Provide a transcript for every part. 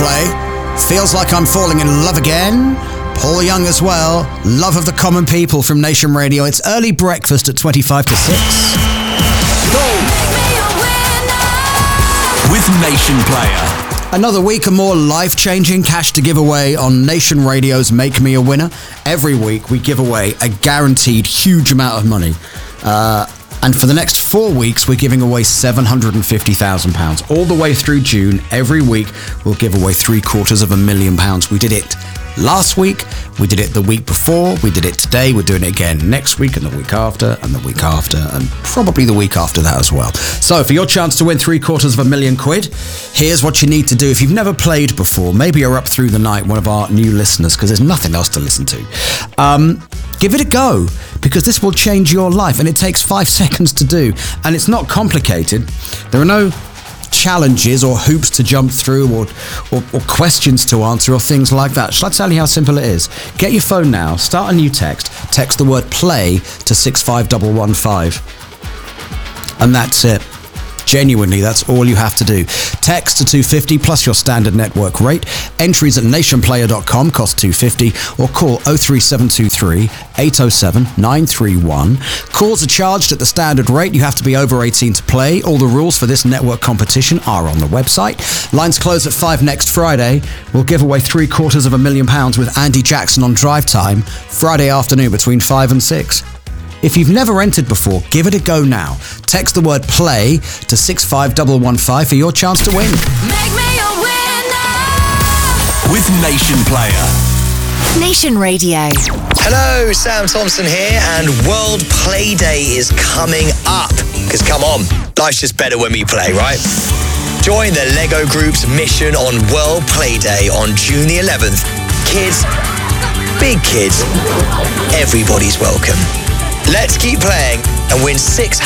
Coldplay. Feels like I'm falling in love again. Paul Young as well. Love of the Common People from Nation Radio. It's early breakfast at 25 to 6. Go! With Nation Player. Another week and more life-changing cash to give away on Nation Radio's Make Me a Winner. Every week we give away a guaranteed huge amount of money. And for the next 4 weeks, we're giving away £750,000. All the way through June, every week, we'll give away £750,000. We did it last week, we did it the week before, we did it today, we're doing it again next week and the week after and the week after and probably the week after that as well. So for your chance to win £750,000, here's what you need to do. If you've never played before, maybe you're up through the night, one of our new listeners, because there's nothing else to listen to. Give it a go, because this will change your life, and it takes 5 seconds to do, and it's not complicated. There are no challenges or hoops to jump through or questions to answer or things like that. Shall I tell you how simple it is? Get your phone now, start a new text the word play to 65115, and that's it. Genuinely, that's all you have to do. Text to 250 plus your standard network rate. Entries at nationplayer.com cost $2.50 or call 03723 807 931. Calls are charged at the standard rate. You have to be over 18 to play. All the rules for this network competition are on the website. Lines close at 5 next Friday. We'll give away £750,000 with Andy Jackson on Drive Time Friday afternoon between 5 and 6. If you've never entered before, give it a go now. Text the word play to 65115 for your chance to win. Make me a winner! With Nation Player. Nation Radio. Hello, Sam Thompson here, and World Play Day is coming up. Because come on, life's just better when we play, right? Join the Lego Group's mission on World Play Day on June the 11th. Kids, big kids, everybody's welcome. Let's keep playing and win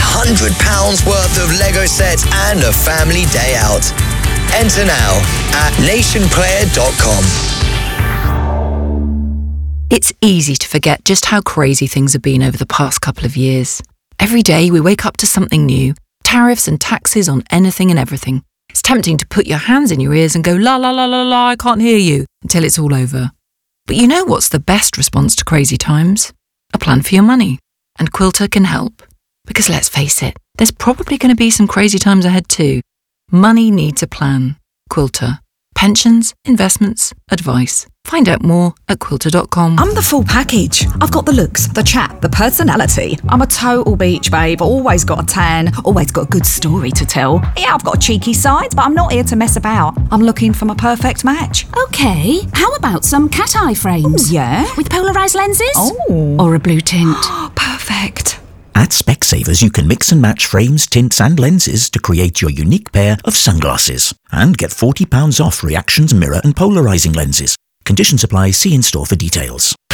£600 worth of Lego sets and a family day out. Enter now at nationplayer.com. It's easy to forget just how crazy things have been over the past couple of years. Every day we wake up to something new, tariffs and taxes on anything and everything. It's tempting to put your hands in your ears and go, la la la la la, I can't hear you, until it's all over. But you know what's the best response to crazy times? A plan for your money. And Quilter can help. Because let's face it, there's probably going to be some crazy times ahead too. Money needs a plan. Quilter. Pensions, investments, advice. Find out more at quilter.com. I'm the full package. I've got the looks, the chat, the personality. I'm a total beach babe, always got a tan, always got a good story to tell. Yeah, I've got a cheeky side, but I'm not here to mess about. I'm looking for my perfect match. Okay, how about some cat eye frames? Ooh, yeah? With polarised lenses? Oh. Or a blue tint? Perfect. At Specsavers, you can mix and match frames, tints and lenses to create your unique pair of sunglasses. And get £40 off Reactions mirror and polarising lenses. Conditions apply. See in store for details.